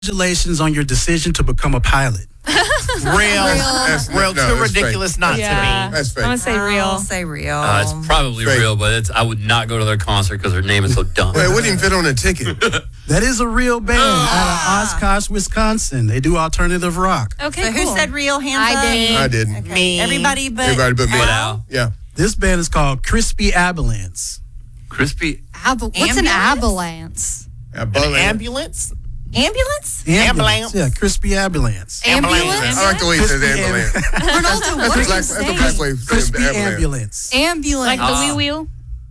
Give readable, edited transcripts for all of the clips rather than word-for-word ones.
Congratulations on your decision to become a pilot. Real. Too ridiculous not to be. That's fake. I'm going to say real. I'll say real. It's probably Fake. real, but I would not go to their concert because their name is so dumb. Well, it wouldn't even fit on a ticket. That is a real band out of Oshkosh, Wisconsin. They do alternative rock. Okay, So cool. who said real? Hands up. I did. I didn't. Okay. Me. Everybody but Everybody but me. Al? Yeah. This band is called Crispy Abalance. Crispy. What's an abalance? An ambulance? Ambulance? Ambulance. Yeah, Crispy Abalance. Ambulance? I like the way he says ambulance. Ronaldo, what are you That's a black saying? way of saying Crispy ambulance. Ambulance. Ambulance. Like the wheel.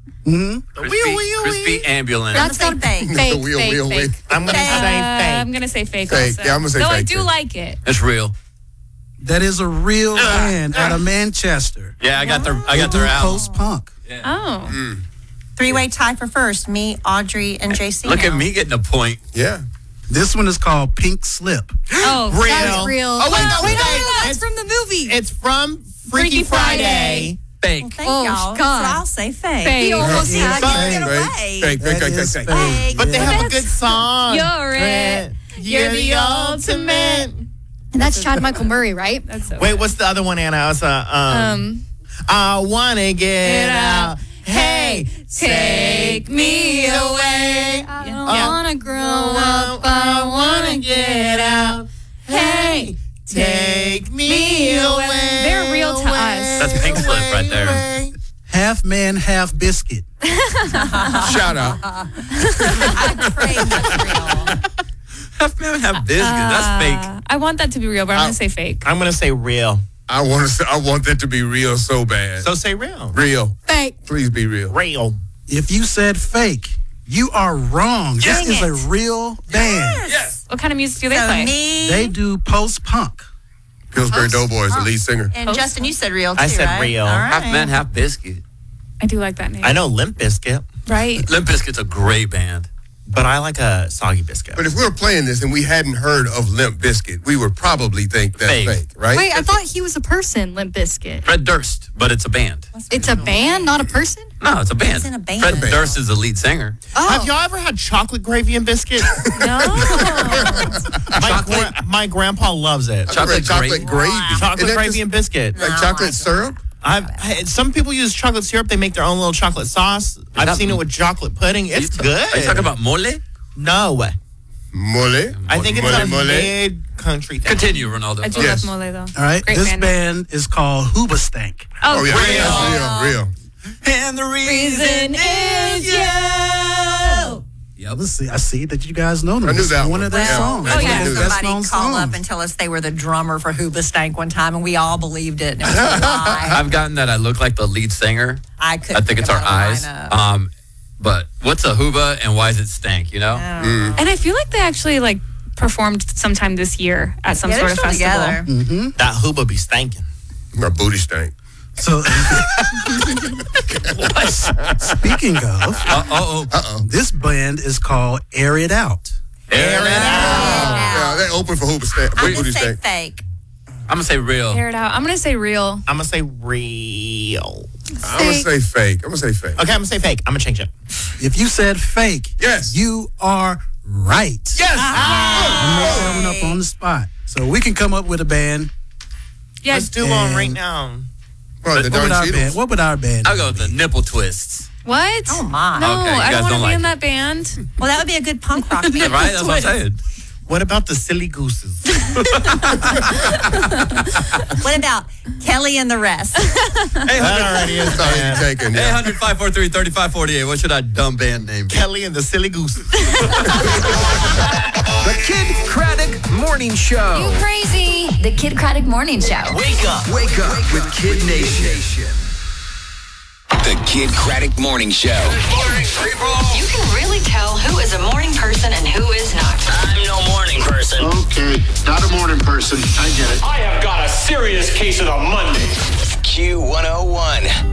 Crispy ambulance. That's Say not fake. The wheel. I'm going to say I'm fake. going to say fake Fake. also. Yeah, I'm gonna say Though I fake, do too. like it. It's real. That is a real band out of Manchester. Yeah, I got their They do album. post-punk. Oh. Three-way tie for first. Me, Audrey, and JC. Look at now. me getting a point. Yeah. This one is called Pink Slip. Oh. Real. That's real. Oh, wait, no, wait, wait. that's from the movie. It's from Freaky Friday. Fake. Thank Oh, y'all. God. So I'll say fake. Fake. He almost Yeah, had Get it. away. Fake. That is fake. But they Yeah. have a good song. You're it. You're the ultimate. And that's Chad Michael Murray, right? That's so Wait, what's the other one, Anna? I was, I wanna get out. Hey, take me away. I don't Yeah. wanna grow up. I wanna get out. Hey, take me away. They're real to us. That's Pink Slip right there. Half man, half biscuit. Shout out. I pray that's real. Half man, half biscuit. That's fake. I want that to be real, but I'm going to say fake. I'm gonna say real. I want that to be real so bad. So say real. Real. Fake. Please be real. Real. If you said fake, you are wrong. Dang This is it. a real band. Yes. What kind of music do they So play? me They do post-punk. Pillsbury Doughboys, the lead singer. and Justin, you said real too, I said right? real. All right. Half man, half biscuit. I do like that name. I know Limp Bizkit, Right. Limp Bizkit's a great band. but I like a soggy biscuit. But if we were playing this and we hadn't heard of Limp Bizkit, we would probably think that's Fake. fake, right? Wait, I thought he was a person, Limp Bizkit. Fred Durst, but it's a band. It's a band, not a person? No, it's a band. He's in a band. Fred Durst is the lead singer. Have y'all ever had chocolate gravy and biscuit? No. My grandpa loves it. Chocolate Chocolate gravy. Chocolate Isn't that gravy just and biscuit. like chocolate syrup? Some people use chocolate syrup. They make their own little chocolate sauce. I've that- seen it with chocolate pudding. It's good. Are you talking about mole? No way. Mole? I think it's a Mole. mid-country thing. Continue, Ronaldo. I do Yes. love mole, though. All right, Great this band. band is called Hoobastank. Oh, yeah. Real. Real. And the reason is you. Yep. Let's see. I see that you guys know them. I knew It's that one one. of their Yeah. songs. Oh, One yeah. of their Somebody best-known call up songs. and tell us they were the drummer for Hoobastank one time, and we all believed it. And it was a lie. I've gotten that I look like the lead singer. I couldn't. I think it's our about a eyes. lineup. But what's a hooba and why does it stank, you know? And I feel like they actually like performed sometime this year at some Yeah, sort they're of still festival. together. That hooba be stankin'. My booty stank. So, speaking of, this band is called Air It Out. Air it out. Yeah, they open for Hooba stank. I'm Booty gonna say stank. fake. I'm going to say real. Air it out. I'm gonna say real. I'm going to say real. I'm going to say fake. I'm going to say fake. Okay, I'm going to say fake. I'm going to change it. If you said fake, Yes. you are right. Yes. I'm not coming up on the spot. So we can come up with a band. Yeah. Let's do one right now. Oh, the What Darn would our Cheetos. band? What would our band? I'll go with the nipple twists. What? Oh my. No, Okay, you I guys don't want don't to be like in it. that band. Well, that would be a good punk rock band. Right? That's what I'm saying. What about the silly gooses? What about Kelly and the rest? That already is That's all you bad. taking. Yeah. 800-543-3548. What should our dumb band name be? Kelly and the silly gooses. The Kid Craddock Morning Show. You crazy. The Kid Craddock Morning Show. Wake up with Kid Nation. The Kid Craddock Morning Show. You can really tell who is a morning person and who is not. I'm no morning person. Okay, not a morning person. I get it. I have got a serious case of the Monday. Q101.